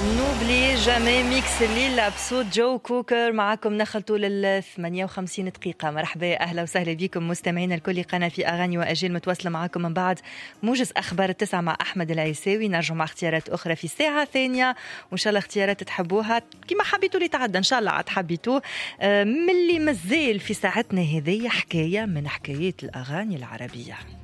نوبلي جامي ميكس الليلة بصوت جو كوكر. معكم نخل طول ال 58 دقيقة. مرحبا أهلا وسهلا بكم مستمعينا الكل. قناة في أغاني وأجيال متواصلة معكم من بعد موجز أخبار 9 مع أحمد العيساوي. نرجع مع اختيارات أخرى في الساعة ثانية، وإن شاء الله اختيارات تحبوها كما حبيتوا اللي تعدى، إن شاء الله عاد حبيتوه. من اللي مازال في ساعتنا هذه حكاية من حكايات الأغاني العربية.